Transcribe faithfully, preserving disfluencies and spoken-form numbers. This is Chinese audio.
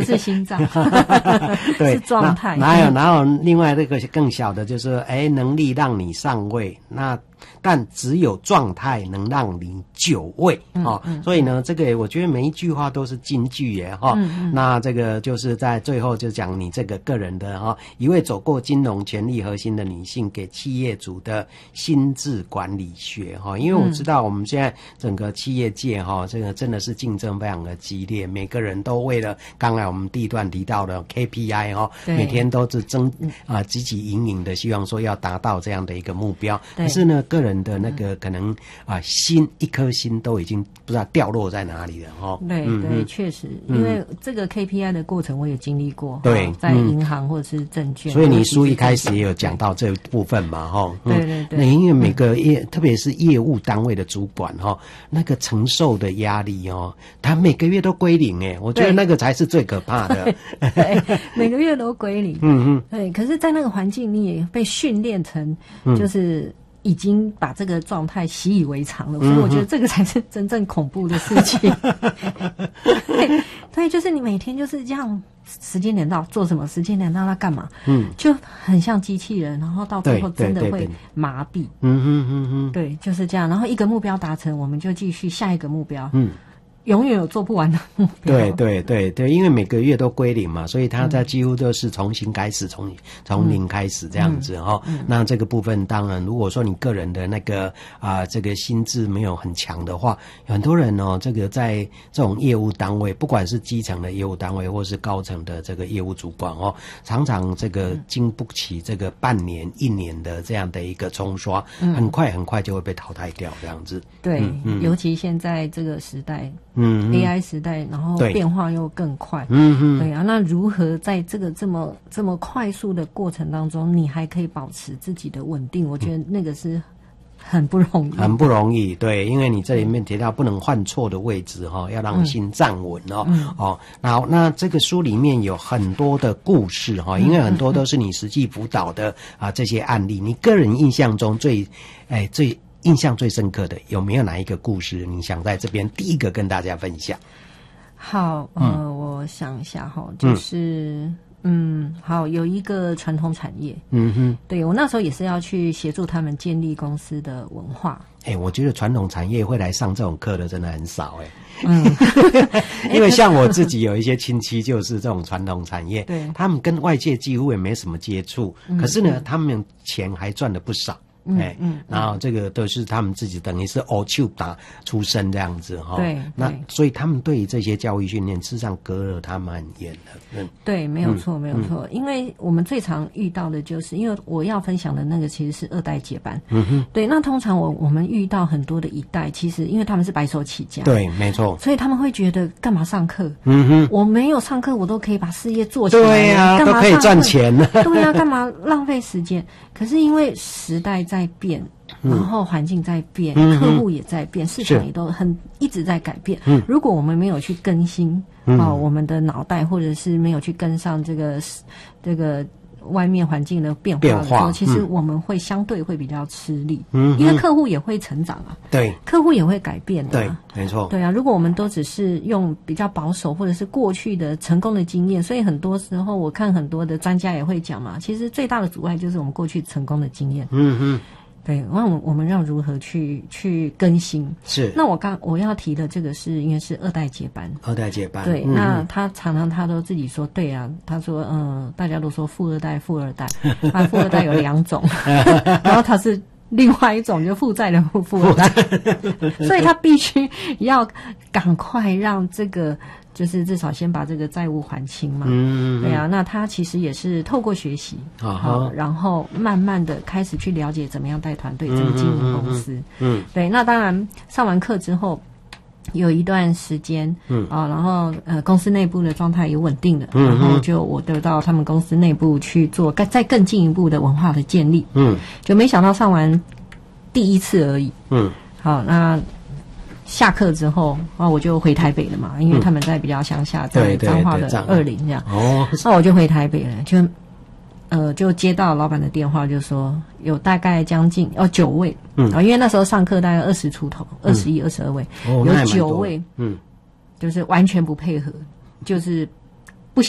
是心脏， 对， 是状态。 哪有哪有另外那个更小的，就是哎，能力让你上位，那但只有状态能让你久位哦、嗯嗯。所以呢，这个我觉得每一句话都是金句耶哈、哦嗯嗯。那这个就是在最后就讲你这个个人的哈、哦，一位走过金融权力核心的女性给企业主的心智管理学哈、哦。因为我知道我们现在整个企业界哈、哦，这个真的是竞争非常的激烈，每个人都为了刚才我们第一段提到的 K P I 哈、哦，每天都是争啊汲汲营营的，希望说要达到这样的一个目标。可是呢，个人的那个可能啊、呃、心一颗心都已经不知道掉落在哪里了哈。 对、嗯、对，确实、嗯，因为这个 K P I 的过程我也经历过。 对， 在银行或者是证券。 所以你书一开始也有讲到这部分嘛哈、嗯。 对对对。 那因为每个业、嗯，特别是业务单位的主管哈，那个承受的压力哦，他每个月都归零哎，我觉得那个才是最可怕的。 对，每个月都归零。 嗯嗯。 对，可是，在那个环境，你也被训练成就是。嗯已经把这个状态习以为常了，所以我觉得这个才是真正恐怖的事情。对，对，就是你每天就是这样，时间点到做什么，时间点到他干嘛，嗯，就很像机器人，然后到最后真的会麻痹。 嗯嗯嗯嗯， 对，就是这样。然后一个目标达成，我们就继续下一个目标。嗯。永远有做不完的目标。 对对对对，因为每个月都归零嘛，所以他在几乎都是重新开始，从从零开始这样子哈、哦嗯嗯。那这个部分当然，如果说你个人的那个啊、呃、这个心智没有很强的话，很多人哦，这个在这种业务单位，不管是基层的业务单位或是高层的这个业务主管哦，常常这个经不起这个半年一年的这样的一个冲刷，嗯、很快很快就会被淘汰掉这样子。 对， 嗯嗯、 尤其现在这个时代。 嗯 ，A I 时代，然后变化又更快， 嗯嗯， 对啊，那如何在这个这么这么快速的过程当中，你还可以保持自己的稳定？我觉得那个是很不容易， 很不容易，对，因为你这里面提到不能换错的位置哈、哦，要让心站稳哦、嗯、哦，然后那这个书里面有很多的故事哈、哦，因为很多都是你实际辅导的啊这些案例，你个人印象中最哎最。印象最深刻的有没有哪一个故事你想在这边第一个跟大家分享？ 好，呃，嗯、我想一下哈，就是嗯，好，有一个传统产业，嗯哼，对我那时候也是要去协助他们建立公司的文化。 哎、欸，我觉得传统产业会来上这种课的真的很少哎、欸，嗯，因为像我自己有一些亲戚就是这种传统产业，对，他们跟外界几乎也没什么接触、嗯，可是呢，他们钱还赚得不少。哎、嗯嗯，然后这个都是他们自己等于是欧丘打出身这样子哈、哦，对，那所以他们对于这些教育训练，事实上隔了他们很远的，嗯， 对，没有错，嗯、没有错、嗯，因为我们最常遇到的就是，因为我要分享的那个其实是二代接班，嗯哼，对，那通常我我们遇到很多的一代，其实因为他们是白手起家， 对，没错， 所以他们会觉得干嘛上课？嗯哼，我没有上课，我都可以把事业做起来， 对呀、啊，都可以赚钱了， 对呀、啊，干嘛浪费时间？可是因为时代在变。然后环境在变、嗯，客户也在变，市场也都很一直在改变。嗯，如果我们没有去更新啊、嗯呃，我们的脑袋，或者是没有去跟上这个这个外面环境的变化的时候，其实我们会相对会比较吃力。嗯，因为客户也会成长啊， 对， 客户也会改变的、啊， 对，没错， 对啊。如果我们都只是用比较保守或者是过去的成功的经验，所以很多时候我看很多的专家也会讲嘛，其实最大的阻碍就是我们过去成功的经验。嗯嗯。对，那我我们要如何去去更新？是，那我刚我要提的这个是因为是二代接班， 二代接班， 对， 嗯、 那他常常他都自己说，对啊，他说，嗯、呃，大家都说富二代，富二代，啊，富二代有两种，然后他是另外一种，就负债的富富二代，所以他必须要赶快让这个。就是至少先把这个债务还清嘛，嗯，对啊，那他其实也是透过学习，好，然后慢慢的开始去了解怎么样带团队，怎么经营公司，嗯，对，那当然上完课之后有一段时间，嗯啊，然后呃公司内部的状态也稳定了，嗯，然后就我得到他们公司内部去做再更进一步的文化的建立，嗯，就没想到上完第一次而已，嗯，好，那。下课之后啊，我就回台北了嘛，因为他们在比较乡下，在彰化的二林这样。哦，那我就回台北了，就呃就接到老板的电话，就说有大概将近哦九位，嗯，啊，因为那时候上课大概二十出头，二十一、二十二位，有九位，嗯，就是完全不配合，就是